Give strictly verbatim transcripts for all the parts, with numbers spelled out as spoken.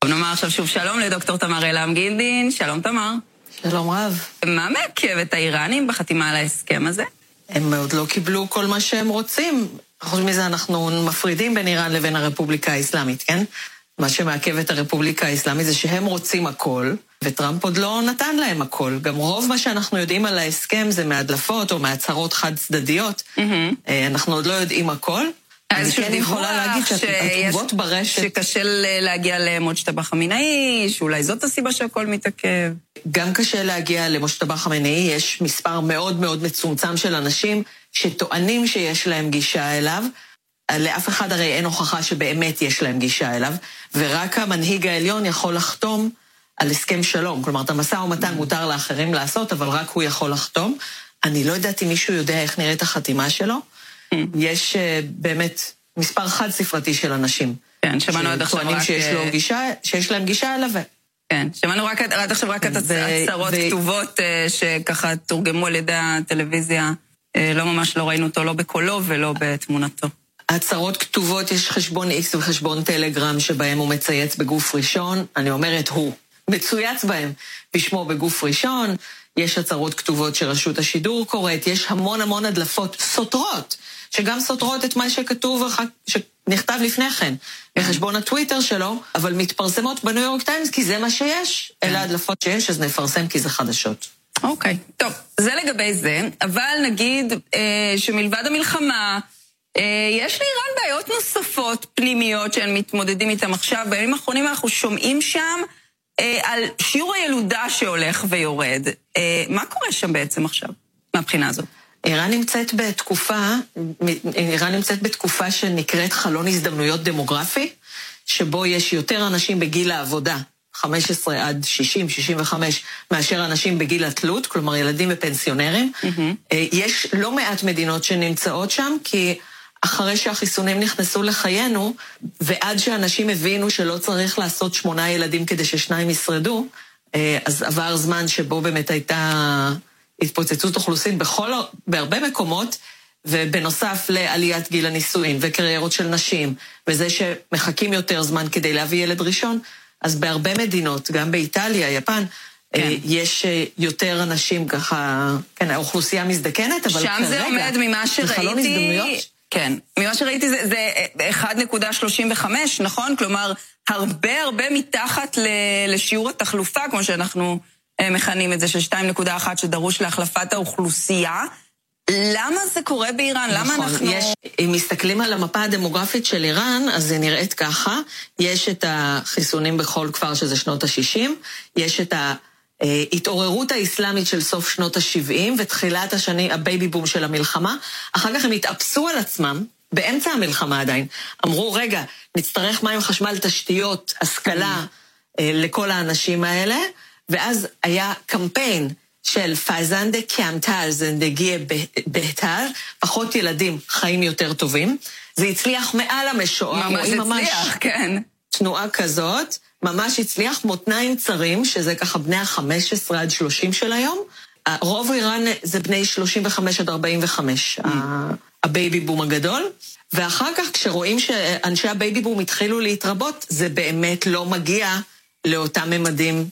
נאמר עכשיו שוב שלום לדוקטור תמר אלעם גינדין. שלום תמר. שלום רב. מה מעכב את האיראנים בחתימה על ההסכם הזה? הם עוד לא קיבלו כל מה שהם רוצים. חוץ מזה אנחנו מפרידים בין איראן לבין הרפובליקה האסלאמית, כן? מה שמעכב את הרפובליקה האסלאמית זה שהם רוצים הכל, וטראמפ עוד לא נתן להם הכל. גם רוב מה שאנחנו יודעים על ההסכם זה מהדלפות או מהצהרות חד צדדיות. Mm-hmm. אנחנו עוד לא יודעים הכל. אני כן יכולה להגיד שהתגובות ברשת... שקשה להגיע למושטבא חמינאי, שאולי זאת הסיבה שהכל מתעכב. גם קשה להגיע למושטבא חמינאי, יש מספר מאוד מאוד מצומצם של אנשים שטוענים שיש להם גישה אליו, לאף אחד הרי אין הוכחה שבאמת יש להם גישה אליו, ורק המנהיג העליון יכול לחתום על הסכם שלום. כלומר, את המשא ומתן מותר לאחרים לעשות, אבל רק הוא יכול לחתום. אני לא יודעת אם מישהו יודע איך נראית החתימה שלו. יש באמת מספר חד ספרתי של אנשים. כן, שמענו עד עכשיו רק... שיש לו גישה, שיש להם גישה אליו. כן, שמענו רק עד עכשיו רק את הצהרות כתובות שככה תורגמו על ידי הטלוויזיה. לא ממש לא ראינו אותו לא בקולו ולא בתמונתו. הצהרות כתובות, יש חשבון X וחשבון טלגרם שבהם הוא מצייץ בגוף ראשון. אני אומרת הוא. מצויץ בהם בשמו בגוף ראשון. יש הצהרות כתובות שרשות השידור קוראת. יש המון המון הדלפות סותרות. שגם סותרות את מה שכתוב, שנכתב לפני כן, בחשבון הטוויטר שלו, אבל מתפרסמות בניו יורק טיימס, כי זה מה שיש, אלה הדלפות שיש, אז נפרסם כי זה חדשות. אוקיי, טוב, זה לגבי זה, אבל נגיד אה, שמלבד המלחמה, אה, יש לאיראן בעיות נוספות פנימיות שהן מתמודדים איתן עכשיו, בימים האחרונים אנחנו שומעים שם אה, על שיעור הילודה שהולך ויורד. אה, מה קורה שם בעצם עכשיו, מהבחינה הזאת? איראן נמצאת בתקופה, איראן נמצאת בתקופה שנקראת חלון הזדמנויות דמוגרפי, שבו יש יותר אנשים בגיל העבודה, חמש עשרה עד שישים, שישים וחמש, מאשר אנשים בגיל התלות, כלומר ילדים ופנסיונרים. Mm-hmm. יש לא מעט מדינות שנמצאות שם, כי אחרי שהחיסונים נכנסו לחיינו, ועד שאנשים הבינו שלא צריך לעשות שמונה ילדים כדי ששניים ישרדו, אז עבר זמן שבו באמת הייתה... התפוצצות אוכלוסין בכל, בהרבה מקומות, ובנוסף לעליית גיל הנישואין וקריירות של נשים, וזה שמחכים יותר זמן כדי להביא ילד ראשון, אז בהרבה מדינות, גם באיטליה, יפן, כן. יש יותר אנשים ככה, כן, האוכלוסייה מזדקנת, אבל שם כרגע... זה עומד ממה שראיתי... כן, ממה שראיתי זה, זה אחת נקודה שלושים וחמש, נכון? כלומר, הרבה הרבה מתחת לשיעור התחלופה, כמו שאנחנו... מכנים את זה של שתיים נקודה אחת שדרוש להחלפת האוכלוסייה. למה זה קורה באיראן? נכון, למה אנחנו... יש, אם מסתכלים על המפה הדמוגרפית של איראן, אז זה נראית ככה. יש את החיסונים בכל כפר שזה שנות ה-שישים, יש את ההתעוררות האסלאמית של סוף שנות ה-שבעים, ותחילת השני, הבייבי בום של המלחמה. אחר כך הם התאפסו על עצמם, באמצע המלחמה עדיין. אמרו, רגע, נצטרך מים, חשמל, תשתיות, השכלה לכל האנשים האלה, ואז היה קמפיין של פייזנדה קאמטר, זה נגיע בהתר, פחות ילדים חיים יותר טובים. זה הצליח מעל המשוער. ממש הצליח, כן. תנועה כזאת, ממש הצליח מותניים צרים, שזה ככה בני ה-חמש עשרה עד שלושים של היום. רוב איראן זה בני שלושים וחמש עד ארבעים וחמש, mm. הבייבי בום הגדול. ואחר כך כשרואים שאנשי הבייבי בום התחילו להתרבות, זה באמת לא מגיע לאותם ממדים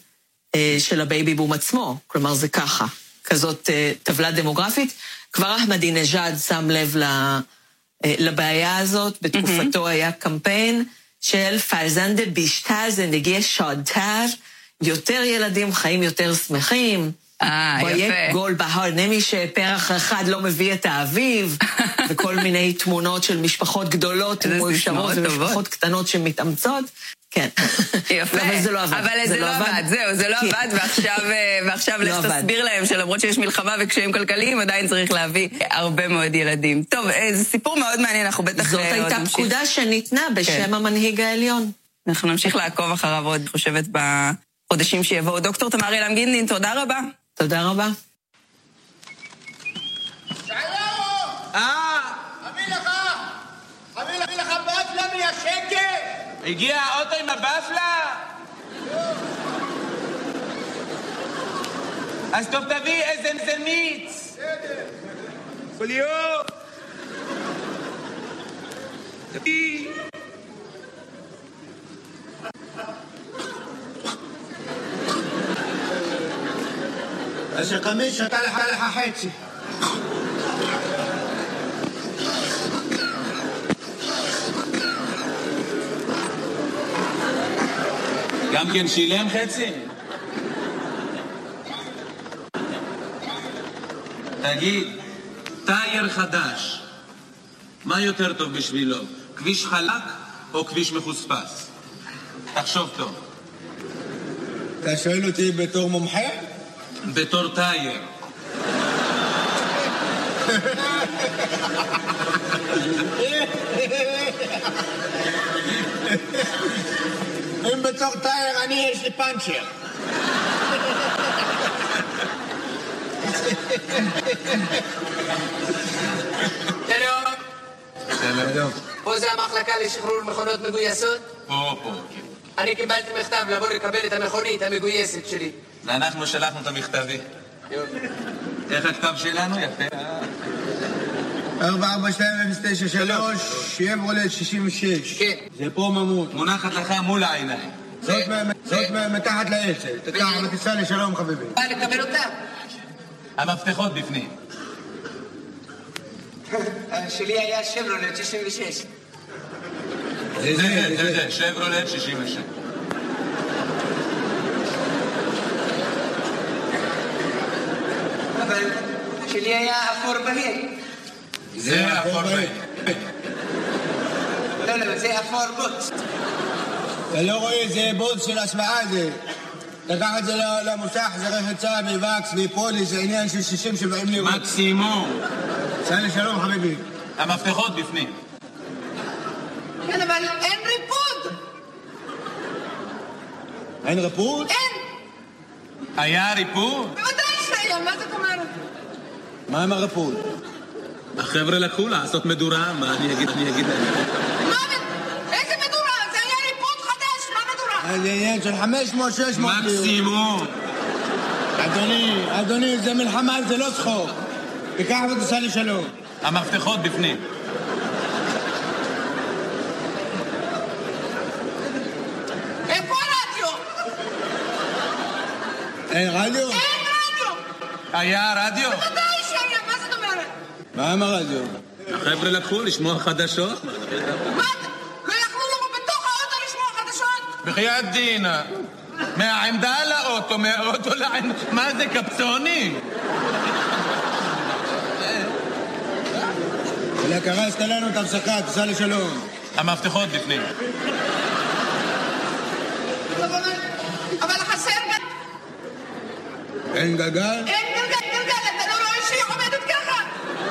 של הבייבי בום עצמו, כלומר זה ככה, כזאת טבלה דמוגרפית. כבר אחמדינג'אד שם לב לבעיה הזאת, בתקופתו היה קמפיין של פייזנדה בישטר, זה נגיע שודתר, יותר ילדים חיים יותר שמחים, פרויקט גול בהר, נמי שפרח אחד לא מביא את האביב, וכל מיני תמונות של משפחות גדולות ומאושרות ומשפחות קטנות שמתאמצות, כן. יפה. אבל זה לא עבד. אבל זה לא עבד, זהו, זה לא עבד, ועכשיו לך תסביר להם שלמרות שיש מלחמה וקשיים כלכליים, עדיין צריך להביא הרבה מאוד ילדים. טוב, זה סיפור מאוד מעניין, אנחנו בטח... זאת הייתה פקודה שניתנה בשם המנהיג העליון. אנחנו נמשיך לעקוב אחריו עוד, חושבת, בחודשים שיבואו. דוקטור תמר אלעם גינדין, תודה רבה. תודה רבה. אה! אביא לך! אביא לך באפלה מהשקל! הגיע האוטו עם הבאפלה? אז טוב תביא איזה מיץ. קוליו. תביא. אז שחמיש אתה לך לך חצי. גם כן שילם חצי? תגיד, טייר חדש, מה יותר טוב בשבילו? כביש חלק או כביש מחוספס? תחשוב טוב. אתה שואל אותי בתור מומחה? בתור טייר. אם בתור טייר אני יש לי פאנצ'ר. שלום. שלום. פה זה המחלקה לשחרור מכונות מגויסות? פה, פה. אני קיבלתי מכתב לבוא לקבל את המכונית המגויסת שלי. ואנחנו שלחנו את המכתבי. איך הכתב שלנו? יפה. ארבע ארבע שתיים אפס תשע שלוש, שברולט שישים ושש. כן. זה פה ממות. מונחת לך מול העיניים. זאת מתחת לעצל. תקח ותיסע לשלום חביבי. בא לקבל אותה? המפתחות בפנים. שלי היה שברולט שישים ושש. זה זה, זה זה, שברולט שישים ושש. אבל שלי היה אפור בהיר. זה אפור בהיר. לא, לא, זה אפור בוץ. אתה לא רואה, זה בוץ של השוואה זה. תקח את זה למוסך, זה רחצה מווקס, מפוליס, זה עניין של שישים שבעים לירות. מקסימום. סע לשלום חביבי. המפתחות בפנים. כן, אבל אין ריפוד. אין ריפוד? אין. היה ריפוד? בוודאי שהיה, מה זאת אומרת? מה עם הריפוד? החבר'ה לקחו לעשות מדורה, מה אני אגיד, אני אגיד להם. מה? איזה מדורה? זה היה ריפוד חדש, מה מדורה? זה עניין של חמש מאות שש מאות לירות. מקסימום. אדוני, אדוני, זה מלחמה, זה לא צחוק. תיקח ותיסע לשלום. המפתחות בפנים. איפה הרדיו? אין רדיו? אין רדיו! היה רדיו? בוודאי שהיה, מה זאת אומרת? מה עם הרדיו? החבר'ה לקחו לשמוע חדשות. מה? לא יכלו לבוא בתוך האוטו לשמוע חדשות? בחייאת דינה. מהעמדה לאוטו, מהאוטו לעמדה. מה זה, קפצונים? אלא קרסת לנו את הפסקה, תיסע לשלום. המפתחות בפנים. אבל חסר גלגל. אין גלגל? אין גלגל, גלגל, אתה לא רואה שהיא עומדת ככה?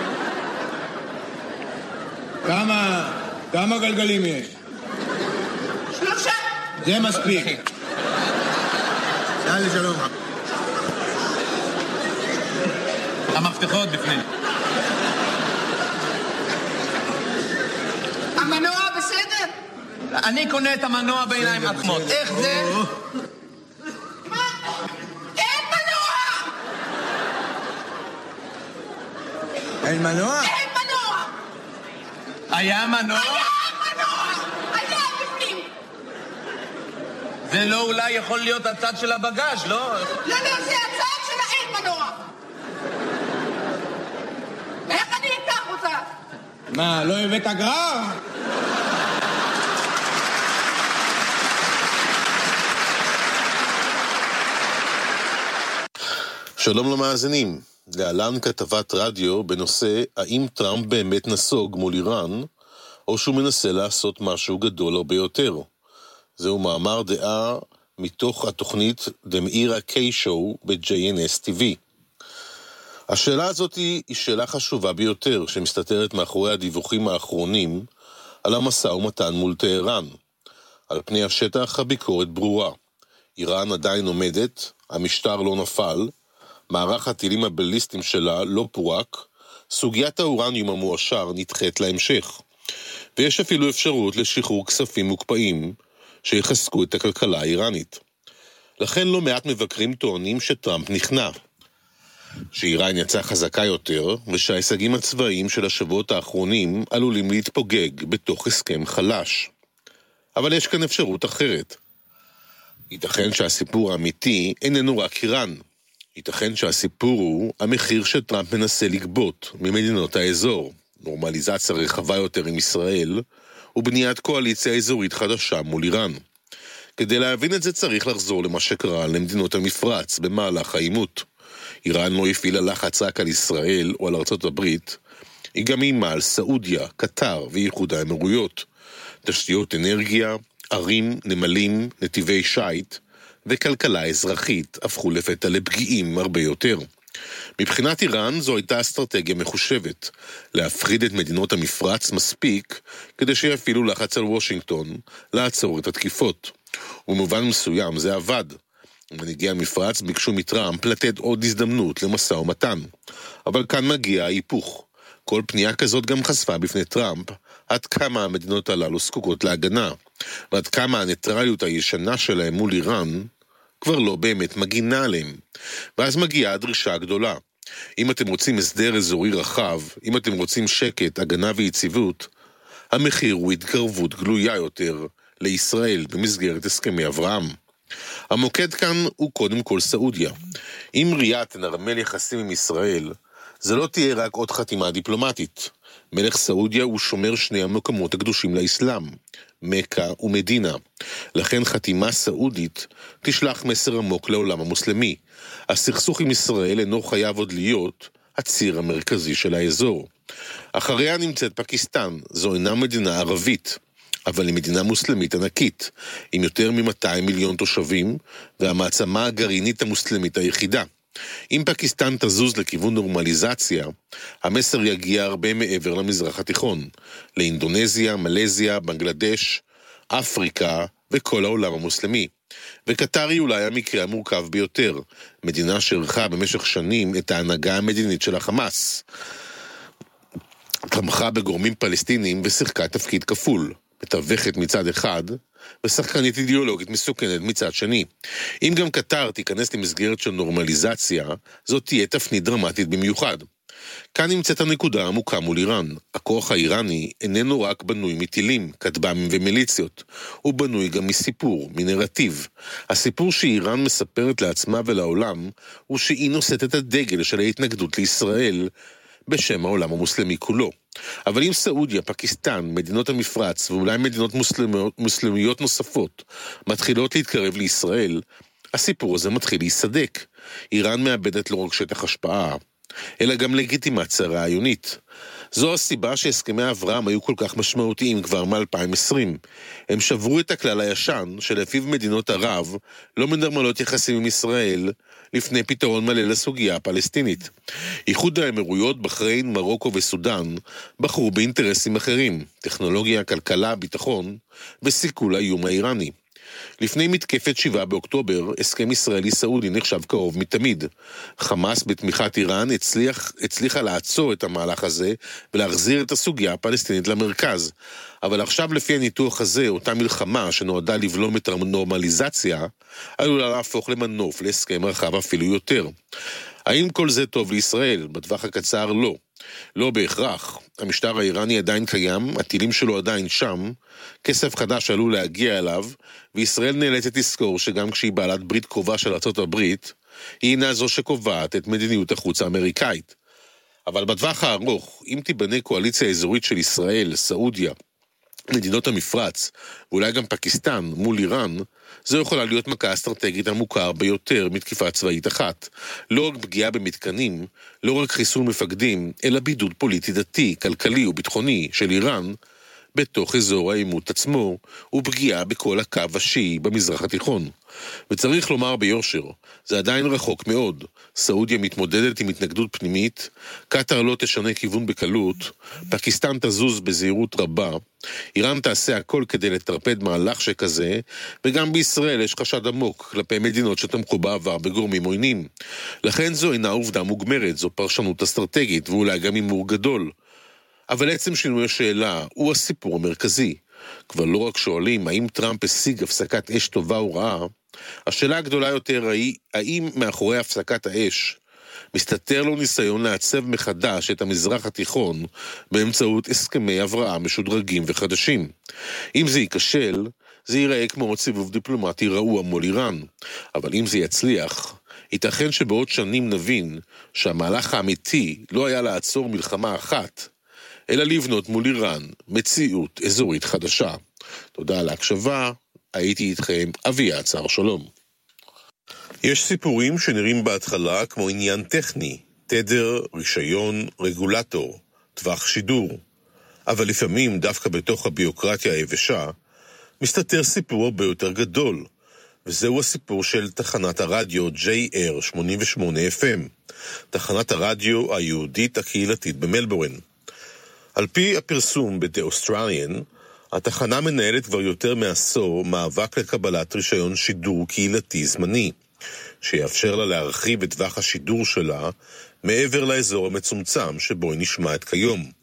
כמה, כמה גלגלים יש? שלושה. זה מספיק. סע לשלום. המפתחות בפנים. המנוע בסדר? אני קונה את המנוע בעיניים עצמות. איך זה? מה? אין מנוע! אין מנוע? אין מנוע! היה מנוע? היה מנוע! היה בפנים! זה לא אולי יכול להיות הצד של הבגז', לא? לא, לא, זה הצד של האין מנוע! איך אני אקח אותה? מה, לא הבאת גרר? שלום למאזינים, להלן כתבת רדיו בנושא האם טראמפ באמת נסוג מול איראן, או שהוא מנסה לעשות משהו גדול הרבה יותר. זהו מאמר דעה מתוך התוכנית The Meira K Show ב-ג'יי אן אס טי וי. השאלה הזאת היא שאלה חשובה ביותר, שמסתתרת מאחורי הדיווחים האחרונים על המשא ומתן מול טהרן. על פני השטח הביקורת ברורה. איראן עדיין עומדת, המשטר לא נפל, מערך הטילים הבליסטיים שלה לא פורק, סוגיית האורניום המואשר נדחית להמשך. ויש אפילו אפשרות לשחרור כספים מוקפאים שיחזקו את הכלכלה האיראנית. לכן לא מעט מבקרים טוענים שטראמפ נכנע. שאיראן יצאה חזקה יותר, ושההישגים הצבאיים של השבועות האחרונים עלולים להתפוגג בתוך הסכם חלש. אבל יש כאן אפשרות אחרת. ייתכן שהסיפור האמיתי איננו רק איראן. ייתכן שהסיפור הוא המחיר שטראמפ מנסה לגבות ממדינות האזור, נורמליזציה רחבה יותר עם ישראל, ובניית קואליציה אזורית חדשה מול איראן. כדי להבין את זה צריך לחזור למה שקרה למדינות המפרץ במהלך העימות. איראן לא הפעילה לחץ רק על ישראל או על ארצות הברית, היא גם אימה על סעודיה, קטר ואיחוד האמירויות. תשתיות אנרגיה, ערים, נמלים, נתיבי שייט וכלכלה אזרחית הפכו לפתע לפגיעים הרבה יותר. מבחינת איראן זו הייתה אסטרטגיה מחושבת, להפחיד את מדינות המפרץ מספיק כדי שיפעילו לחץ על וושינגטון לעצור את התקיפות. ובמובן מסוים זה עבד. מנהיגי המפרץ ביקשו מטראמפ לתת עוד הזדמנות למשא ומתן. אבל כאן מגיע ההיפוך. כל פנייה כזאת גם חשפה בפני טראמפ עד כמה המדינות הללו זקוקות להגנה, ועד כמה הניטרליות הישנה שלהם מול איראן כבר לא באמת מגינה עליהם. ואז מגיעה הדרישה הגדולה. אם אתם רוצים הסדר אזורי רחב, אם אתם רוצים שקט, הגנה ויציבות, המחיר הוא התקרבות גלויה יותר לישראל במסגרת הסכמי אברהם. המוקד כאן הוא קודם כל סעודיה. אם ריאד תנרמל יחסים עם ישראל, זה לא תהיה רק עוד חתימה דיפלומטית. מלך סעודיה הוא שומר שני המקומות הקדושים לאסלאם, מקה ומדינה. לכן חתימה סעודית תשלח מסר עמוק לעולם המוסלמי. הסכסוך עם ישראל אינו חייב עוד להיות הציר המרכזי של האזור. אחריה נמצאת פקיסטן, זו אינה מדינה ערבית, אבל היא מדינה מוסלמית ענקית, עם יותר מ-מאתיים מיליון תושבים, והמעצמה הגרעינית המוסלמית היחידה. אם פקיסטן תזוז לכיוון נורמליזציה, המסר יגיע הרבה מעבר למזרח התיכון, לאינדונזיה, מלזיה, בנגלדש, אפריקה וכל העולם המוסלמי. וקטר היא אולי המקרה המורכב ביותר, מדינה שערכה במשך שנים את ההנהגה המדינית של החמאס. תמכה בגורמים פלסטינים ושיחקה תפקיד כפול, מתווכת מצד אחד, ושחקנית אידיאולוגית מסוכנת מצד שני. אם גם קטר תיכנס למסגרת של נורמליזציה, זאת תהיה תפנית דרמטית במיוחד. כאן נמצאת הנקודה העמוקה מול איראן. הכוח האיראני איננו רק בנוי מטילים, כטב"מים ומיליציות. הוא בנוי גם מסיפור, מנרטיב. הסיפור שאיראן מספרת לעצמה ולעולם, הוא שהיא נושאת את הדגל של ההתנגדות לישראל, בשם העולם המוסלמי כולו. אבל אם סעודיה, פקיסטן, מדינות המפרץ ואולי מדינות מוסלמיות, מוסלמיות נוספות מתחילות להתקרב לישראל, הסיפור הזה מתחיל להיסדק. איראן מאבדת לא רק שטח השפעה, אלא גם לגיטימציה רעיונית. זו הסיבה שהסכמי אברהם היו כל כך משמעותיים כבר מ-אלפיים ועשרים. הם שברו את הכלל הישן שלפיו מדינות ערב לא מנרמלות יחסים עם ישראל לפני פתרון מלא לסוגיה הפלסטינית. איחוד האמירויות, בחריין, מרוקו וסודן בחרו באינטרסים אחרים, טכנולוגיה, כלכלה, ביטחון וסיכול האיום האיראני. לפני מתקפת שבעה באוקטובר, הסכם ישראלי-סעודי נחשב קרוב מתמיד. חמאס בתמיכת איראן הצליח, הצליחה לעצור את המהלך הזה ולהחזיר את הסוגיה הפלסטינית למרכז. אבל עכשיו לפי הניתוח הזה, אותה מלחמה שנועדה לבלום את הנורמליזציה, עלולה להפוך למנוף להסכם רחב אפילו יותר. האם כל זה טוב לישראל? בטווח הקצר לא. לא בהכרח. המשטר האיראני עדיין קיים, הטילים שלו עדיין שם, כסף חדש עלול להגיע אליו, וישראל נאלצת לזכור שגם כשהיא בעלת ברית קרובה של ארצות הברית, היא אינה זו שקובעת את מדיניות החוץ האמריקאית. אבל בטווח הארוך, אם תיבנה קואליציה אזורית של ישראל, סעודיה, מדינות המפרץ, ואולי גם פקיסטן מול איראן, זו יכולה להיות מכה אסטרטגית עמוקה הרבה יותר מתקיפה צבאית אחת. לא רק פגיעה במתקנים, לא רק חיסול מפקדים, אלא בידוד פוליטי דתי, כלכלי וביטחוני של איראן, בתוך אזור העימות עצמו, ופגיעה בכל הקו השיעי במזרח התיכון. וצריך לומר ביושר, זה עדיין רחוק מאוד. סעודיה מתמודדת עם התנגדות פנימית, קטר לא תשנה כיוון בקלות, פקיסטן תזוז בזהירות רבה, איראן תעשה הכל כדי לטרפד מהלך שכזה, וגם בישראל יש חשד עמוק כלפי מדינות שתמכו בעבר בגורמים עוינים. לכן זו אינה עובדה מוגמרת, זו פרשנות אסטרטגית, ואולי גם הימור גדול. אבל עצם שינוי השאלה הוא הסיפור המרכזי. כבר לא רק שואלים האם טראמפ השיג הפסקת אש טובה או רעה, השאלה הגדולה יותר היא האם מאחורי הפסקת האש מסתתר לו ניסיון לעצב מחדש את המזרח התיכון באמצעות הסכמי אברהם משודרגים וחדשים. אם זה ייכשל, זה ייראה כמו סיבוב דיפלומטי רעוע מול איראן, אבל אם זה יצליח, ייתכן שבעוד שנים נבין שהמהלך האמיתי לא היה לעצור מלחמה אחת, אלא לבנות מול איראן מציאות אזורית חדשה. תודה על ההקשבה, הייתי איתכם אביה צר שלום. יש סיפורים שנראים בהתחלה כמו עניין טכני, תדר, רישיון, רגולטור, טווח שידור. אבל לפעמים דווקא בתוך הביוקרטיה היבשה, מסתתר סיפור הרבה יותר גדול, וזהו הסיפור של תחנת הרדיו ג'יי אר שמונים ושמונה אף אם, תחנת הרדיו היהודית הקהילתית במלבורן. על פי הפרסום ב-The Australian, התחנה מנהלת כבר יותר מעשור מאבק לקבלת רישיון שידור קהילתי זמני, שיאפשר לה להרחיב את טווח השידור שלה מעבר לאזור המצומצם שבו היא נשמעת כיום.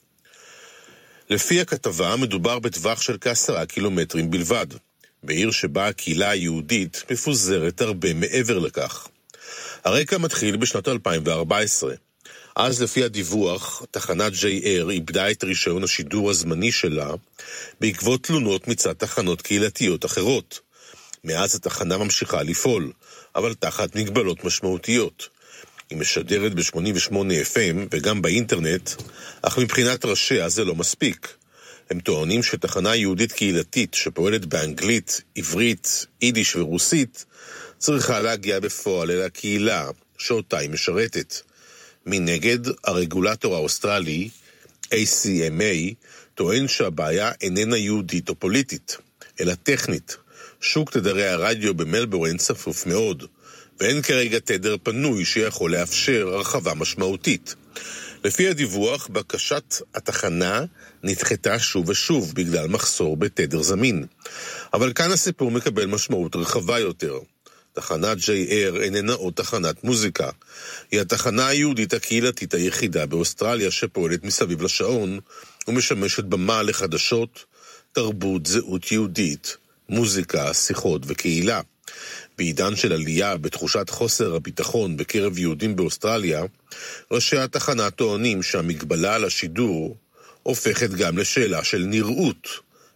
לפי הכתבה מדובר בטווח של כעשרה קילומטרים בלבד, בעיר שבה הקהילה היהודית מפוזרת הרבה מעבר לכך. הרקע מתחיל בשנת אלפיים וארבע עשרה. אז לפי הדיווח, תחנת ג'יי אר איבדה את רישיון השידור הזמני שלה בעקבות תלונות מצד תחנות קהילתיות אחרות. מאז התחנה ממשיכה לפעול, אבל תחת מגבלות משמעותיות. היא משדרת ב-שמונים ושמונה אף אם וגם באינטרנט, אך מבחינת ראשיה זה לא מספיק. הם טוענים שתחנה יהודית קהילתית שפועלת באנגלית, עברית, יידיש ורוסית, צריכה להגיע בפועל אל הקהילה שאותה היא משרתת. מנגד, הרגולטור האוסטרלי, איי סי אם איי, טוען שהבעיה איננה יהודית או פוליטית, אלא טכנית. שוק תדרי הרדיו במלבורן צפוף מאוד, ואין כרגע תדר פנוי שיכול לאפשר הרחבה משמעותית. לפי הדיווח, בקשת התחנה נדחתה שוב ושוב בגלל מחסור בתדר זמין. אבל כאן הסיפור מקבל משמעות רחבה יותר. תחנת ג'יי אר איננה עוד תחנת מוזיקה. היא התחנה היהודית הקהילתית היחידה באוסטרליה שפועלת מסביב לשעון ומשמשת במה לחדשות, תרבות, זהות יהודית, מוזיקה, שיחות וקהילה. בעידן של עלייה בתחושת חוסר הביטחון בקרב יהודים באוסטרליה, ראשי התחנה טוענים שהמגבלה על השידור הופכת גם לשאלה של נראות,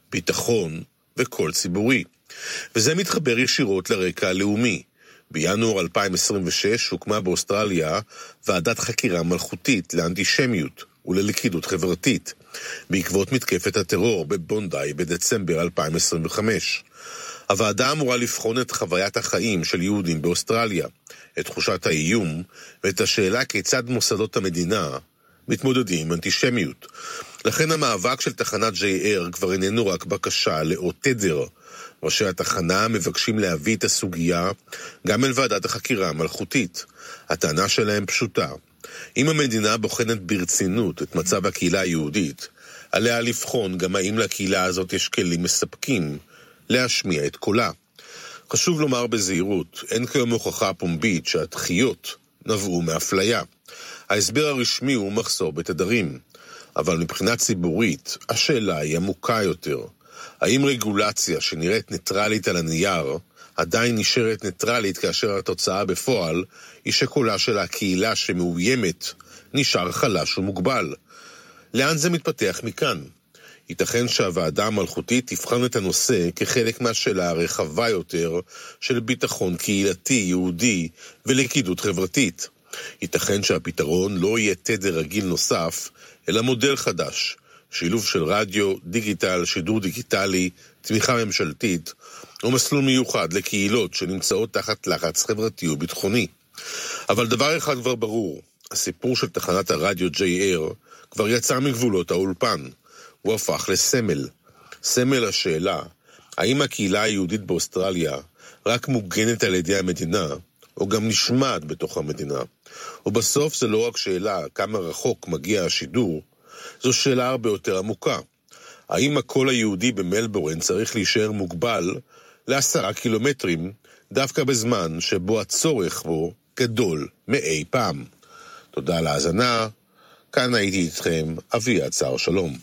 ביטחון וקול ציבורי. וזה מתחבר ישירות לרקע הלאומי. בינואר אלפיים עשרים ושש הוקמה באוסטרליה ועדת חקירה מלכותית לאנטישמיות וללכידות חברתית, בעקבות מתקפת הטרור בבונדי בדצמבר אלפיים עשרים וחמש. הוועדה אמורה לבחון את חוויית החיים של יהודים באוסטרליה, את תחושת האיום ואת השאלה כיצד מוסדות המדינה מתמודדים עם אנטישמיות. לכן המאבק של תחנת ג'יי אר כבר איננו רק בקשה לעוד תדר. ראשי התחנה מבקשים להביא את הסוגיה גם אל ועדת החקירה המלכותית. הטענה שלהם פשוטה. אם המדינה בוחנת ברצינות את מצב הקהילה היהודית, עליה לבחון גם האם לקהילה הזאת יש כלים מספקים להשמיע את קולה. חשוב לומר בזהירות, אין כיום הוכחה פומבית שהדחיות נבעו מאפליה. ההסבר הרשמי הוא מחסור בתדרים, אבל מבחינה ציבורית השאלה היא עמוקה יותר. האם רגולציה שנראית ניטרלית על הנייר עדיין נשארת ניטרלית כאשר התוצאה בפועל היא שקולה של הקהילה שמאוימת נשאר חלש ומוגבל? לאן זה מתפתח מכאן? ייתכן שהוועדה המלכותית תבחן את הנושא כחלק מהשאלה הרחבה יותר של ביטחון קהילתי יהודי ולכידות חברתית. ייתכן שהפתרון לא יהיה תדר רגיל נוסף, אלא מודל חדש, שילוב של רדיו, דיגיטל, שידור דיגיטלי, תמיכה ממשלתית, ומסלול מיוחד לקהילות שנמצאות תחת לחץ חברתי וביטחוני. אבל דבר אחד כבר ברור, הסיפור של תחנת הרדיו ג'יי אר כבר יצא מגבולות האולפן. הוא הפך לסמל. סמל השאלה, האם הקהילה היהודית באוסטרליה רק מוגנת על ידי המדינה, או גם נשמעת בתוך המדינה? ובסוף זה לא רק שאלה כמה רחוק מגיע השידור, זו שאלה הרבה יותר עמוקה. האם הקול היהודי במלבורן צריך להישאר מוגבל לעשרה קילומטרים, דווקא בזמן שבו הצורך בו גדול מאי פעם? תודה על ההאזנה, כאן הייתי איתכם, אביה צר שלום.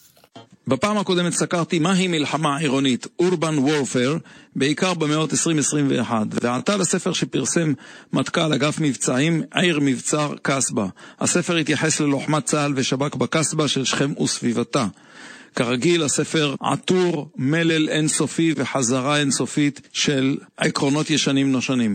בפעם הקודמת סקרתי מהי מלחמה עירונית, Urban Warfare, בעיקר במאות עשרים עשרים ואחת, ועלתה לספר שפרסם מטכ"ל אגף מבצעים, עיר מבצר קסבה. הספר התייחס ללוחמת צה"ל ושב"כ בקסבה של שכם וסביבתה. כרגיל, הספר עטור מלל אינסופי וחזרה אינסופית של עקרונות ישנים נושנים.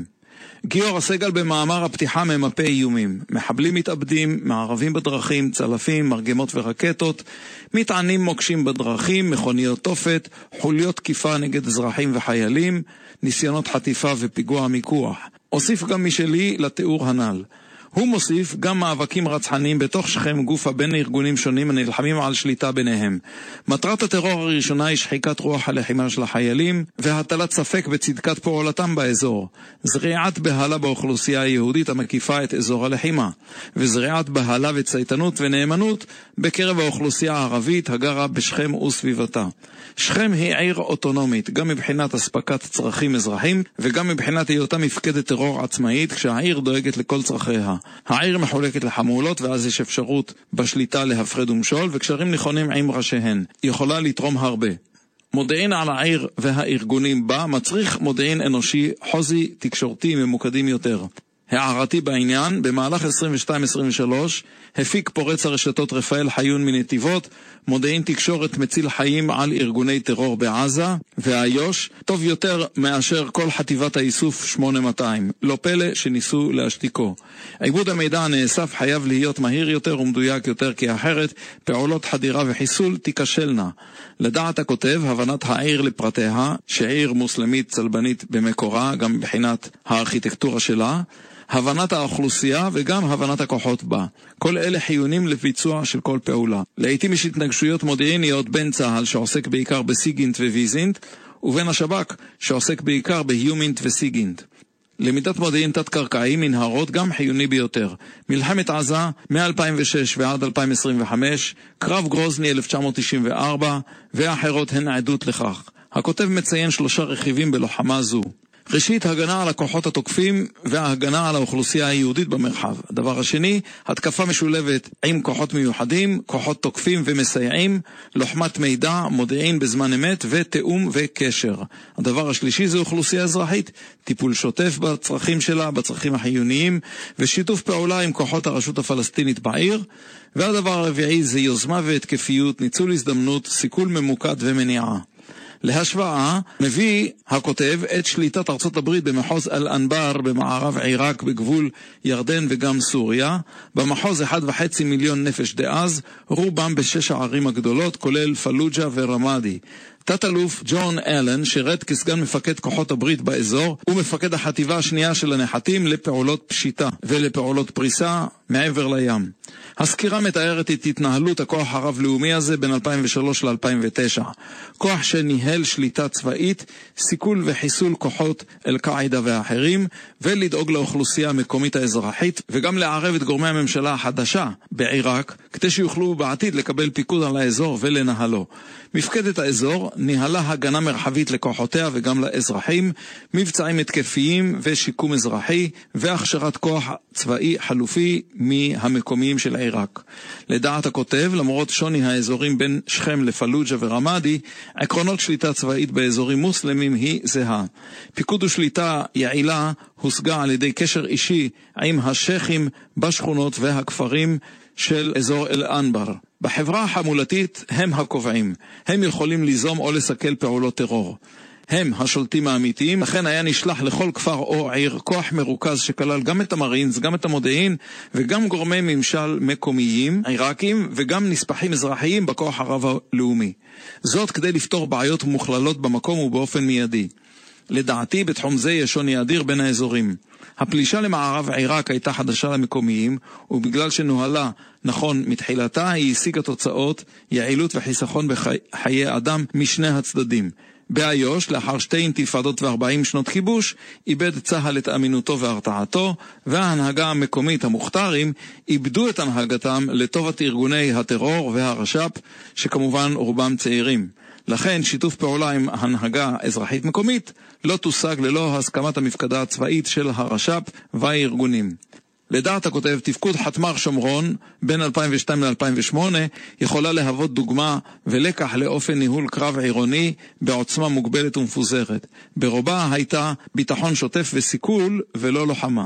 גיורא סגל במאמר הפתיחה ממפה איומים. מחבלים מתאבדים, מערבים בדרכים, צלפים, מרגמות ורקטות, מטענים מוקשים בדרכים, מכוניות תופת, חוליות תקיפה נגד אזרחים וחיילים, ניסיונות חטיפה ופיגוע מיקוח. הוסיף גם משלי לתיאור הנ"ל. הוא מוסיף גם מאבקים רצחניים בתוך שכם גופה בין ארגונים שונים הנלחמים על שליטה ביניהם. מטרת הטרור הראשונה היא שחיקת רוח הלחימה של החיילים והטלת ספק בצדקת פעולתם באזור. זריעת בהלה באוכלוסייה היהודית המקיפה את אזור הלחימה, וזריעת בהלה וצייתנות ונאמנות בקרב האוכלוסייה הערבית הגרה בשכם וסביבתה. שכם היא עיר אוטונומית, גם מבחינת הספקת צרכים אזרחים וגם מבחינת היותה מפקדת טרור עצמאית, כשהעיר דואגת לכל צרכיה. העיר מחולקת לחמולות, ואז יש אפשרות בשליטה להפרד ומשול וקשרים נכונים עם ראשיהן. היא יכולה לתרום הרבה. מודיעין על העיר והארגונים בה מצריך מודיעין אנושי, חוזי, תקשורתי, ממוקדים יותר. הערתי בעניין, במהלך עשרים ושתיים עשרים ושלוש הפיק פורץ הרשתות רפאל חיון מנתיבות מודיעין תקשורת מציל חיים על ארגוני טרור בעזה והיוש, טוב יותר מאשר כל חטיבת האיסוף שמונה מאתיים. לא פלא שניסו להשתיקו. עיבוד המידע הנאסף חייב להיות מהיר יותר ומדויק יותר, כי אחרת פעולות חדירה וחיסול תיכשלנה. לדעת הכותב, הבנת העיר לפרטיה, שעיר מוסלמית צלבנית במקורה, גם מבחינת הארכיטקטורה שלה, הבנת האוכלוסייה וגם הבנת הכוחות בה. כל אלה חיונים לביצוע של כל פעולה. לעתים יש התנגשויות מודיעיניות בין צה"ל שעוסק בעיקר בסיגינט וויזינט, ובין השב"כ שעוסק בעיקר בהיומינט וסיגינט. למידת מודיעין תת-קרקעי מנהרות גם חיוני ביותר. מלחמת עזה מ-אלפיים ושש ועד אלפיים עשרים וחמש, קרב גרוזני אלף תשע מאות תשעים וארבע והאחרות הן עדות לכך. הכותב מציין שלושה רכיבים בלוחמה זו. ראשית, הגנה על הכוחות התוקפים וההגנה על האוכלוסייה היהודית במרחב. הדבר השני, התקפה משולבת עם כוחות מיוחדים, כוחות תוקפים ומסייעים, לוחמת מידע, מודיעין בזמן אמת ותאום וקשר. הדבר השלישי זה אוכלוסייה אזרחית, טיפול שוטף בצרכים שלה, בצרכים החיוניים, ושיתוף פעולה עם כוחות הרשות הפלסטינית בעיר. והדבר הרביעי זה יוזמה והתקפיות, ניצול הזדמנות, סיכול ממוקד ומניעה. להשוואה, מביא הכותב את שליטת ארצות הברית במחוז אל-אנבר במערב עיראק בגבול ירדן וגם סוריה. במחוז אחד וחצי מיליון נפש דאז, רובם בשש הערים הגדולות, כולל פלוג'ה ורמאדי. תת-אלוף ג'ון אלן שירת כסגן מפקד כוחות הברית באזור, ומפקד החטיבה השנייה של הנחתים לפעולות פשיטה ולפעולות פריסה מעבר לים. הסקירה מתארת את התנהלות הכוח הרב-לאומי הזה בין אלפיים ושלוש ל-אלפיים ותשע. כוח שניהל שליטה צבאית, סיכול וחיסול כוחות אל-קאעידה ואחרים, ולדאוג לאוכלוסייה המקומית האזרחית, וגם לערב את גורמי הממשלה החדשה בעיראק, כדי שיוכלו בעתיד לקבל פיקוד על האזור ולנהלו. מפקדת האזור ניהלה הגנה מרחבית לכוחותיה וגם לאזרחים, מבצעים התקפיים ושיקום אזרחי, והכשרת כוח צבאי חלופי מהמקומיים של עיראק. לדעת הכותב, למרות שוני האזורים בין שכם לפלוג'ה ורמאדי, עקרונות שליטה צבאית באזורים מוסלמים היא זהה. פיקוד ושליטה יעילה הושגה על ידי קשר אישי עם השייחים בשכונות והכפרים של אזור אל-אנבר. בחברה החמולתית הם הקובעים. הם יכולים ליזום או לסכל פעולות טרור. הם השולטים האמיתיים, לכן היה נשלח לכל כפר או עיר כוח מרוכז שכלל גם את המרינס, גם את המודיעין וגם גורמי ממשל מקומיים, עיראקים, וגם נספחים אזרחיים בכוח הרב-לאומי. זאת כדי לפתור בעיות מוכללות במקום ובאופן מיידי. לדעתי בתחום זה יש שוני אדיר בין האזורים. הפלישה למערב עיראק הייתה חדשה למקומיים, ובגלל שנוהלה נכון מתחילתה היא השיגה תוצאות, יעילות וחיסכון בחיי אדם משני הצדדים. באיו"ש, לאחר שתי אינתיפאדות וארבעים שנות כיבוש, איבד צה"ל את אמינותו והרתעתו, וההנהגה המקומית המוכתרים איבדו את הנהגתם לטובת ארגוני הטרור והרש"פ, שכמובן רובם צעירים. לכן שיתוף פעולה עם הנהגה אזרחית מקומית לא תושג ללא הסכמת המפקדה הצבאית של הרש"פ והארגונים. לדעת הכותב, תפקוד חתמר שומרון בין אלפיים ושתיים ל-אלפיים ושמונה יכולה להוות דוגמה ולקח לאופן ניהול קרב עירוני בעוצמה מוגבלת ומפוזרת. ברובה הייתה ביטחון שוטף וסיכול ולא לוחמה.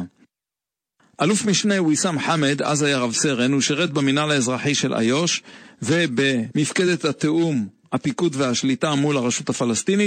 אלוף משנה ויסאם חמד, אז היה רב סרן, הוא שירת במינהל האזרחי של איו"ש ובמפקדת התאום, הפיקוד והשליטה מול הרשות הפלסטינית,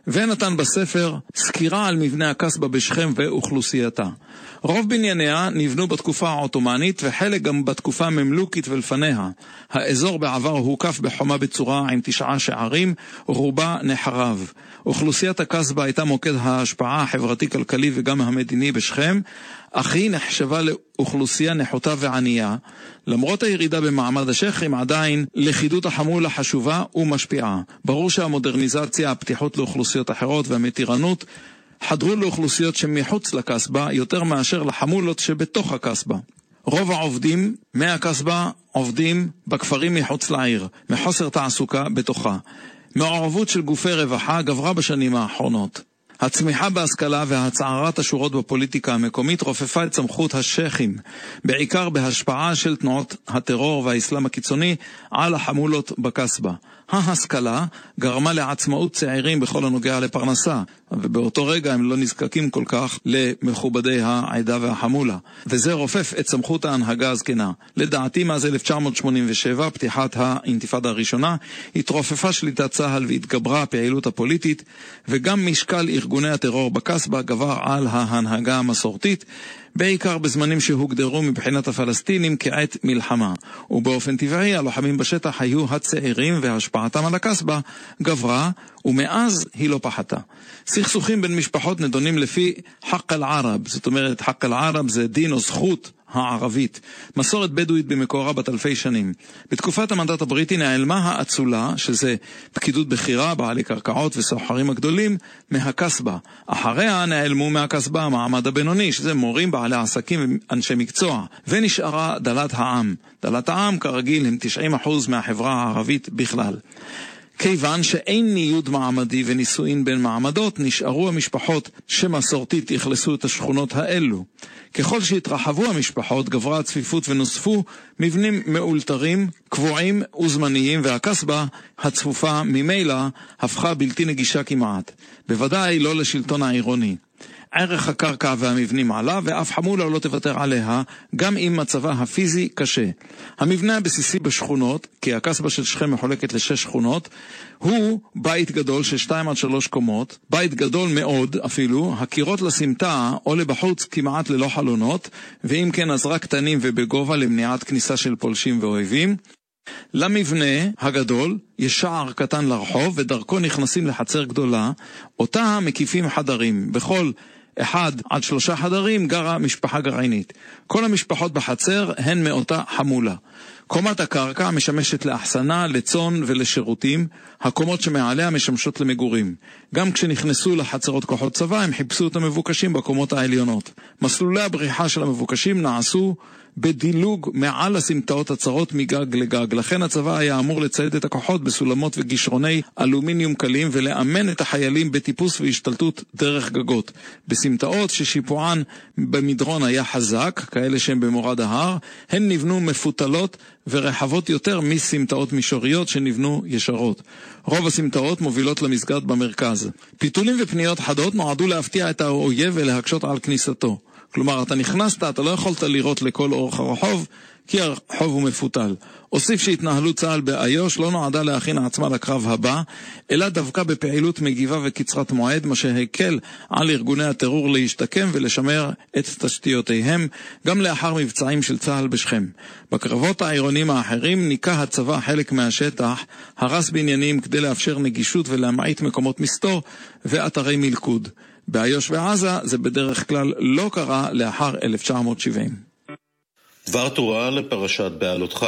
ונתן בספר סקירה על מבנה הקסבה בשכם ואוכלוסייתה. רוב בנייניה נבנו בתקופה העות'מאנית וחלק גם בתקופה הממלוכית ולפניה. האזור בעבר הוקף בחומה בצורה עם תשעה שערים, רובה נחרב. אוכלוסיית הקסבה הייתה מוקד ההשפעה החברתי-כלכלי וגם המדיני בשכם, אך היא נחשבה לאוכלוסייה נחותה וענייה. למרות הירידה במעמד השייכים, עדיין לכידות החמולה חשובה ומשפיעה. ברור שהמודרניזציה, הפתיחות לאוכלוסיות אחרות והמתירנות חדרו לאוכלוסיות שמחוץ לקסבה יותר מאשר לחמולות שבתוך הקסבה. רוב העובדים מהקסבה עובדים בכפרים מחוץ לעיר, מחוסר תעסוקה בתוכה. מעורבות של גופי רווחה גברה בשנים האחרונות. הצמיחה בהשכלה והצערת השורות בפוליטיקה המקומית רופפה את סמכות השייכים, בעיקר בהשפעה של תנועות הטרור והאסלאם הקיצוני על החמולות בקסבה. ההשכלה גרמה לעצמאות צעירים בכל הנוגע לפרנסה, ובאותו רגע הם לא נזקקים כל כך למכובדי העדה והחמולה. וזה רופף את סמכות ההנהגה הזקנה. לדעתי, מאז אלף תשע מאות שמונים ושבע, פתיחת האינתיפאדה הראשונה, התרופפה שליטת צה"ל והתגברה הפעילות הפוליטית, וגם משקל ארגוני הטרור בקסבה גבר על ההנהגה המסורתית, בעיקר בזמנים שהוגדרו מבחינת הפלסטינים כעת מלחמה. ובאופן טבעי הלוחמים בשטח היו הצעירים והשפעתם על הקסבה גברה, ומאז היא לא פחתה. סכסוכים בין משפחות נדונים לפי חק אל-ערב, זאת אומרת חק אל-ערב זה דין או זכות הערבית, מסורת בדואית במקורה בת אלפי שנים. בתקופת המנדט הבריטי נעלמה האצולה, שזה פקידות בחירה, בעלי קרקעות וסוחרים הגדולים, מהקסבה. אחריה נעלמו מהקסבה המעמד הבינוני, שזה מורים, בעלי עסקים ואנשי מקצוע, ונשארה דלת העם. דלת העם כרגיל הם תשעים אחוז מהחברה הערבית בכלל. כיוון שאין ניוד מעמדי ונישואין בין מעמדות, נשארו המשפחות שמסורתית יחלסו את השכונות האלו. ככל שהתרחבו המשפחות, גברה הצפיפות ונוספו מבנים מאולתרים, קבועים וזמניים, והקסבה הצפופה ממילא הפכה בלתי נגישה כמעט. בוודאי לא לשלטון העירוני. ערך הקרקע והמבנים עלה, ואף חמולה לא תוותר עליה, גם אם מצבה הפיזי קשה. המבנה הבסיסי בשכונות, כי הקסבה של שכם מחולקת לשש שכונות, הוא בית גדול של שתיים עד שלוש קומות, בית גדול מאוד אפילו, הקירות לסמטה או לבחוץ כמעט ללא חלונות, ואם כן אז רק קטנים ובגובה למניעת כניסה של פולשים ואויבים. למבנה הגדול יש שער קטן לרחוב, ודרכו נכנסים לחצר גדולה, אותה מקיפים חדרים. בכל אחד עד שלושה חדרים גרה משפחה גרעינית. כל המשפחות בחצר הן מאותה חמולה. קומת הקרקע משמשת לאחסנה, לצון ולשירותים. הקומות שמעליה משמשות למגורים. גם כשנכנסו לחצרות כוחות צבא הם חיפשו את המבוקשים בקומות העליונות. מסלולי הבריחה של המבוקשים נעשו בדילוג מעל הסמטאות הצרות מגג לגג. לכן הצבא היה אמור לצייד את הכוחות בסולמות וגישרוני אלומיניום קלים ולאמן את החיילים בטיפוס והשתלטות דרך גגות. בסמטאות ששיפוען במדרון היה חזק, כאלה שהם במורד ההר, הן נבנו מפותלות ורחבות יותר מסמטאות מישוריות שנבנו ישרות. רוב הסמטאות מובילות למסגד במרכז. פיתולים ופניות חדות נועדו להפתיע את האויב ולהקשות על כניסתו. כלומר, אתה נכנסת, אתה לא יכולת לראות לכל אורך הרחוב, כי הרחוב הוא מפותל. אוסיף שהתנהלות צה"ל באיו"ש לא נועדה להכין עצמה לקרב הבא, אלא דווקא בפעילות מגיבה וקצרת מועד, מה שהקל על ארגוני הטרור להשתקם ולשמר את תשתיותיהם, גם לאחר מבצעים של צה"ל בשכם. בקרבות העירונים האחרים ניקה הצבא חלק מהשטח, הרס בניינים כדי לאפשר נגישות ולהמעיט מקומות מסתור ואתרי מלכוד. באיו"ש ועזה זה בדרך כלל לא קרה לאחר אלף תשע מאות שבעים. דבר תורה לפרשת בעלותך.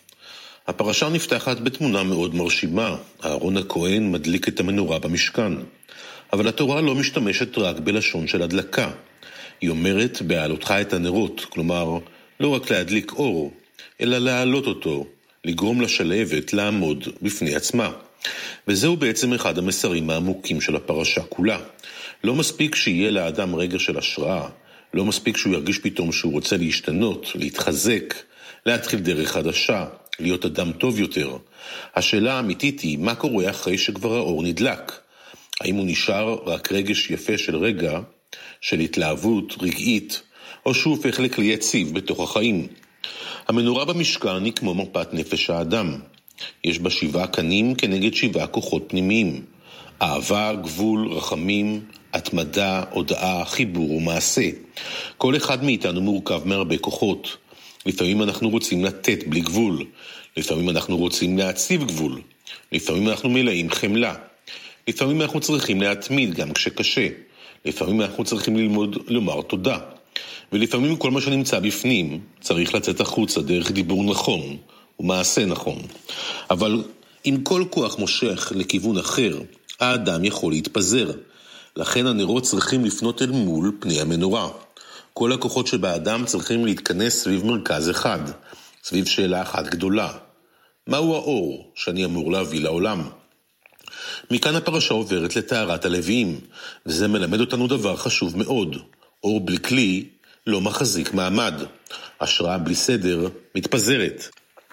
הפרשה נפתחת בתמונה מאוד מרשימה. אהרון הכהן מדליק את המנורה במשכן. אבל התורה לא משתמשת רק בלשון של הדלקה. היא אומרת בעלותך את הנרות, כלומר לא רק להדליק אור, אלא להעלות אותו, לגרום לשלהבת לעמוד בפני עצמה. וזהו בעצם אחד המסרים העמוקים של הפרשה כולה. לא מספיק שיהיה לאדם רגע של השראה, לא מספיק שהוא ירגיש פתאום שהוא רוצה להשתנות, להתחזק, להתחיל דרך חדשה, להיות אדם טוב יותר. השאלה האמיתית היא, מה קורה אחרי שכבר האור נדלק? האם הוא נשאר רק רגש יפה של רגע, של התלהבות רגעית, או שהוא הופך לכלי יציב בתוך החיים? המנורה במשכן היא כמו מפת נפש האדם. יש בה שבעה קנים כנגד שבעה כוחות פנימיים. אהבה, גבול, רחמים, התמדה, הודעה, חיבור ומעשה. כל אחד מאיתנו מורכב מהרבה כוחות. לפעמים אנחנו רוצים לתת בלי גבול. לפעמים אנחנו רוצים להציב גבול. לפעמים אנחנו מלאים חמלה. לפעמים אנחנו צריכים להתמיד גם כשקשה. לפעמים אנחנו צריכים ללמוד לומר תודה. ולפעמים כל מה שנמצא בפנים צריך לצאת החוצה דרך דיבור נכון ומעשה נכון. אבל אם כל כוח מושך לכיוון אחר, האדם יכול להתפזר. לכן הנרות צריכים לפנות אל מול פני המנורה. כל הכוחות שבאדם צריכים להתכנס סביב מרכז אחד, סביב שאלה אחת גדולה. מהו האור שאני אמור להביא לעולם? מכאן הפרשה עוברת לטהרת הלוויים, וזה מלמד אותנו דבר חשוב מאוד. אור בלי כלי לא מחזיק מעמד. השראה בלי סדר מתפזרת.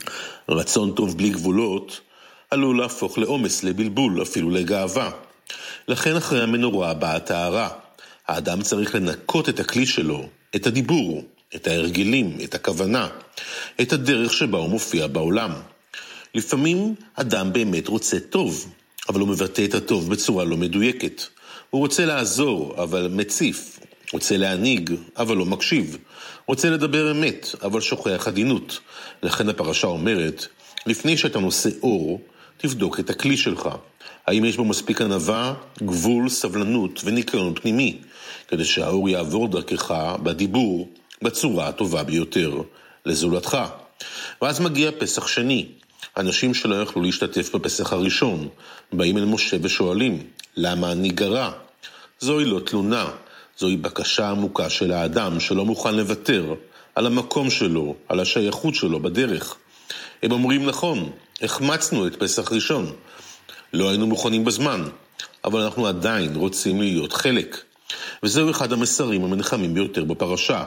רצון טוב בלי גבולות עלול להפוך לעומס, לבלבול, אפילו לגאווה. לכן אחרי המנורה באה הטהרה. האדם צריך לנקות את הכלי שלו, את הדיבור, את ההרגלים, את הכוונה, את הדרך שבה הוא מופיע בעולם. לפעמים אדם באמת רוצה טוב, אבל הוא מבטא את הטוב בצורה לא מדויקת. הוא רוצה לעזור, אבל מציף. רוצה להנהיג, אבל לא מקשיב. רוצה לדבר אמת, אבל שוכח עדינות. לכן הפרשה אומרת, לפני שאתה נושא אור, תבדוק את הכלי שלך. האם יש בו מספיק ענווה, גבול, סבלנות וניקיון פנימי, כדי שהאור יעבור דרכך בדיבור בצורה הטובה ביותר לזולתך. ואז מגיע פסח שני. אנשים שלא יכלו להשתתף בפסח הראשון באים אל משה ושואלים, למה אני גרה? זוהי לא תלונה, זוהי בקשה עמוקה של האדם שלא מוכן לוותר על המקום שלו, על השייכות שלו בדרך. הם אומרים נכון, החמצנו את פסח ראשון. לא היינו מוכנים בזמן, אבל אנחנו עדיין רוצים להיות חלק. וזהו אחד המסרים המנחמים ביותר בפרשה.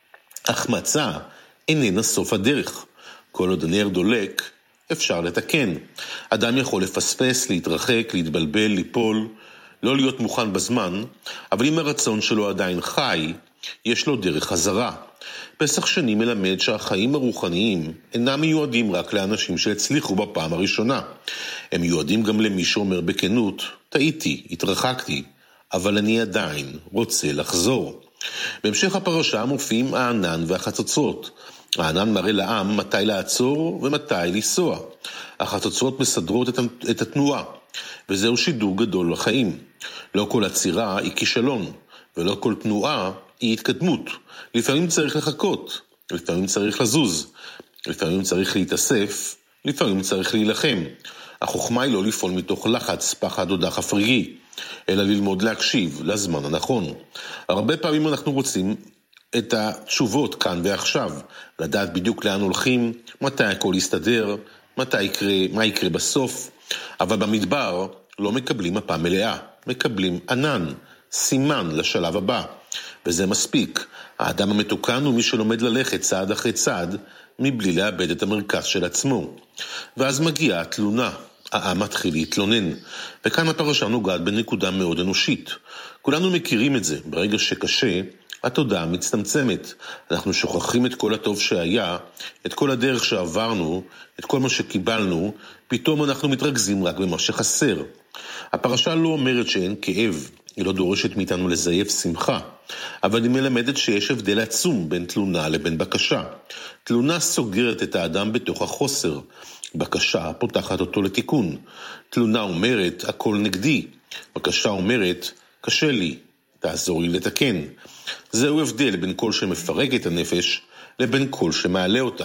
החמצה איננה סוף הדרך. כל עוד הנר דולק, אפשר לתקן. אדם יכול לפספס, להתרחק, להתבלבל, ליפול, לא להיות מוכן בזמן, אבל אם הרצון שלו עדיין חי, יש לו דרך חזרה. פסח שני מלמד שהחיים הרוחניים אינם מיועדים רק לאנשים שהצליחו בפעם הראשונה. הם מיועדים גם למי שאומר בכנות, טעיתי, התרחקתי, אבל אני עדיין רוצה לחזור. בהמשך הפרשה מופיעים הענן והחצוצרות. הענן מראה לעם מתי לעצור ומתי לנסוע. החצוצרות מסדרות את התנועה, וזהו שידור גדול לחיים. לא כל עצירה היא כישלון, ולא כל תנועה היא התקדמות. לפעמים צריך לחכות, לפעמים צריך לזוז, לפעמים צריך להתאסף, לפעמים צריך להילחם. החוכמה היא לא לפעול מתוך לחץ, פחד או דחף רגעי, אלא ללמוד להקשיב לזמן הנכון. הרבה פעמים אנחנו רוצים את התשובות כאן ועכשיו, לדעת בדיוק לאן הולכים, מתי הכל יסתדר, מתי יקרה, מה יקרה בסוף, אבל במדבר לא מקבלים מפה מלאה, מקבלים ענן, סימן לשלב הבא, וזה מספיק. האדם המתוקן הוא מי שלומד ללכת צעד אחרי צעד, מבלי לאבד את המרכז של עצמו. ואז מגיעה התלונה, העם מתחיל להתלונן, וכאן הפרשה נוגעת בנקודה מאוד אנושית. כולנו מכירים את זה, ברגע שקשה, התודעה מצטמצמת. אנחנו שוכחים את כל הטוב שהיה, את כל הדרך שעברנו, את כל מה שקיבלנו, פתאום אנחנו מתרכזים רק במה שחסר. הפרשה לא אומרת שאין כאב, היא לא דורשת מאיתנו לזייף שמחה, אבל היא מלמדת שיש הבדל עצום בין תלונה לבין בקשה. תלונה סוגרת את האדם בתוך החוסר, בקשה פותחת אותו לתיקון. תלונה אומרת, הכל נגדי. בקשה אומרת, קשה לי, תעזור לי לתקן. זהו הבדל בין כל שמפרק את הנפש לבין כל שמעלה אותה.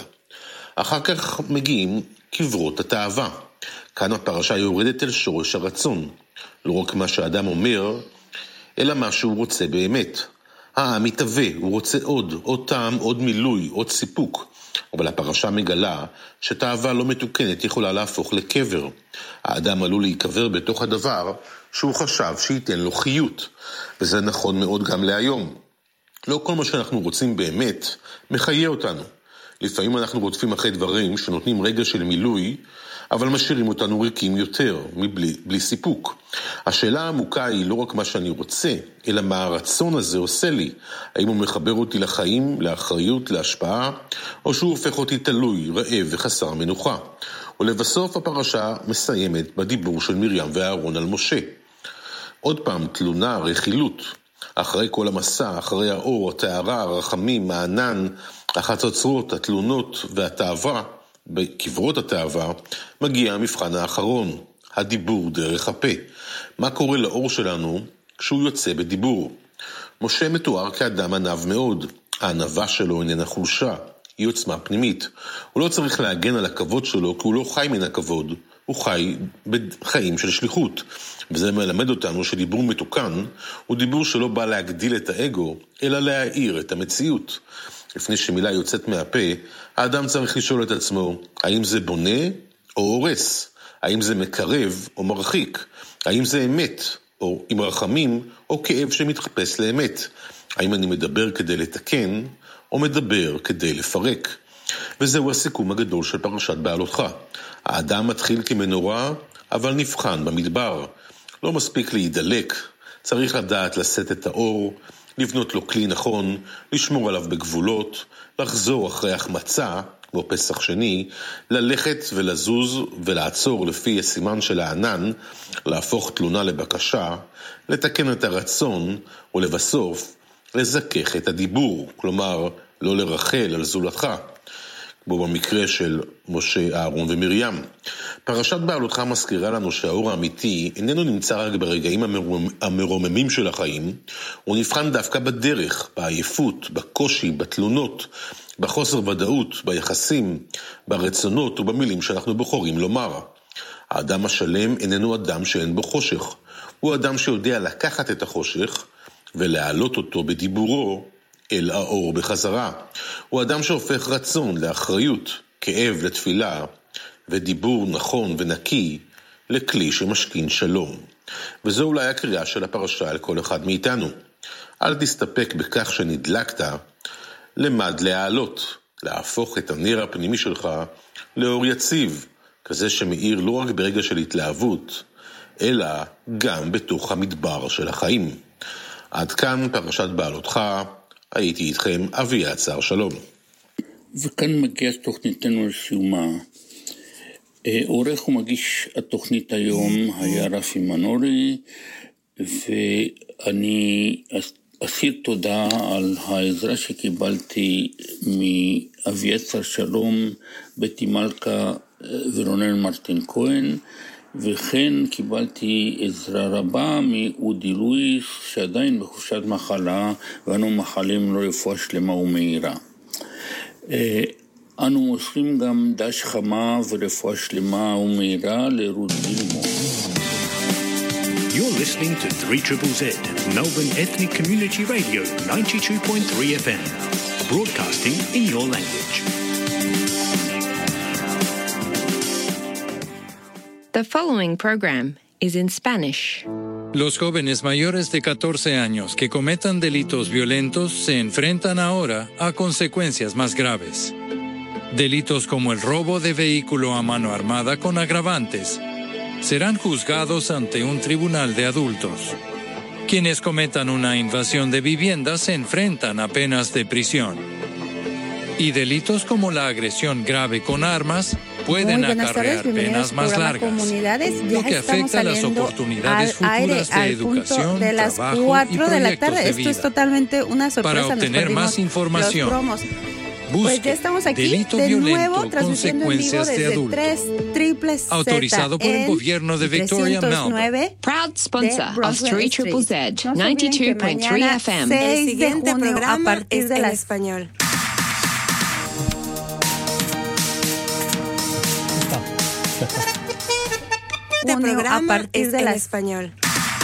אחר כך מגיעים קברות התאווה. כאן הפרשה יורדת אל שורש הרצון. לא רק מה שהאדם אומר, אלא מה שהוא רוצה באמת. העם מתהווה, הוא רוצה עוד, עוד טעם, עוד מילוי, עוד סיפוק. אבל הפרשה מגלה שתאווה לא מתוקנת יכולה להפוך לקבר. האדם עלול להיקבר בתוך הדבר שהוא חשב שייתן לו חיות. וזה נכון מאוד גם להיום. לא כל מה שאנחנו רוצים באמת מחיה אותנו. לפעמים אנחנו רודפים אחרי דברים שנותנים רגע של מילוי, אבל משאירים אותנו ריקים יותר, מבלי, בלי סיפוק. השאלה העמוקה היא לא רק מה שאני רוצה, אלא מה הרצון הזה עושה לי. האם הוא מחבר אותי לחיים, לאחריות, להשפעה, או שהוא הופך אותי תלוי, רעב וחסר מנוחה. ולבסוף הפרשה מסיימת בדיבור של מרים ואהרון על משה. עוד פעם, תלונה, רכילות. אחרי כל המסע, אחרי האור, התארה, הרחמים, הענן, החצוצרות, התלונות והתאווה, בקברות התאווה, מגיע המבחן האחרון, הדיבור דרך הפה. מה קורה לאור שלנו כשהוא יוצא בדיבור? משה מתואר כאדם ענב מאוד. הענבה שלו איננה חולשה, היא עוצמה פנימית. הוא לא צריך להגן על הכבוד שלו, כי הוא לא חי מן הכבוד, הוא חי בחיים של שליחות. וזה מלמד אותנו שדיבור מתוקן הוא דיבור שלא בא להגדיל את האגו, אלא להאיר את המציאות. לפני שמילה יוצאת מהפה, האדם צריך לשאול את עצמו, האם זה בונה או הורס? האם זה מקרב או מרחיק? האם זה אמת או עם רחמים או כאב שמתחפש לאמת? האם אני מדבר כדי לתקן או מדבר כדי לפרק? וזהו הסיכום הגדול של פרשת בעלותך. האדם מתחיל כמנורה, אבל נבחן במדבר. לא מספיק להידלק, צריך לדעת לשאת את האור, לבנות לו כלי נכון, לשמור עליו בגבולות, לחזור אחרי החמצה, כמו פסח שני, ללכת ולזוז ולעצור לפי הסימן של הענן, להפוך תלונה לבקשה, לתקן את הרצון, ולבסוף לזכך את הדיבור, כלומר לא לרחל על זולתך, כמו במקרה של משה, אהרון ומרים. פרשת בעלותך מזכירה לנו שהאור האמיתי איננו נמצא רק ברגעים המרוממים של החיים, הוא נבחן דווקא בדרך, בעייפות, בקושי, בתלונות, בחוסר ודאות, ביחסים, ברצונות ובמילים שאנחנו בוחרים לומר. האדם השלם איננו אדם שאין בו חושך, הוא אדם שיודע לקחת את החושך ולהעלות אותו בדיבורו אל האור בחזרה. הוא אדם שהופך רצון לאחריות, כאב לתפילה, ודיבור נכון ונקי לכלי שמשכין שלום. וזו אולי הקריאה של הפרשה על כל אחד מאיתנו. אל תסתפק בכך שנדלקת, למד להעלות, להפוך את הנר הפנימי שלך לאור יציב, כזה שמאיר לא רק ברגע של התלהבות, אלא גם בתוך המדבר של החיים. עד כאן פרשת בעלותך, הייתי איתכם אבי עצר, שלום. וכאן מגיע תוכניתנו לסיומה. עורך ומגיש התוכנית היום היה רפי מנורי, ואני אסיר תודה על העזרה שקיבלתי מאבי עצר, שלום, בתי מלכה ורונן מרטין כהן, וכן קיבלתי עזרה רבה מאודי לואיס, שעדיין בחופשת מחלה, ואנו מחלים לו רפואה שלמה ומהירה. אנו מוסרים גם דש חמה ורפואה שלמה ומהירה לרות גילמור. You're listening to three Z Z, Melbourne Ethnic Community Radio, ninety-two point three F M, broadcasting in your language. The following program is in Spanish. Los jóvenes mayores de catorce años que cometan delitos violentos se enfrentan ahora a consecuencias más graves. Delitos como el robo de vehículo a mano armada con agravantes serán juzgados ante un tribunal de adultos. Quienes cometan una invasión de vivienda se enfrentan a penas de prisión. Y delitos como la agresión grave con armas pueden acarrear penas más largas, lo que afecta a las oportunidades futuras de educación, de las trabajo cuatro y de la tarde. proyectos de Esto vida. es totalmente una sorpresa. Para obtener más información, Busque pues ya estamos aquí delito de violento, nuevo transmitiendo en vivo consecuencias de desde adulto. tres triples Z Autorizado por el gobierno de Victoria, Melbourne. Proud sponsor of three Z Z, ninety-two point three F M. El siguiente programa a partir de la español. Este programa a partir de la español.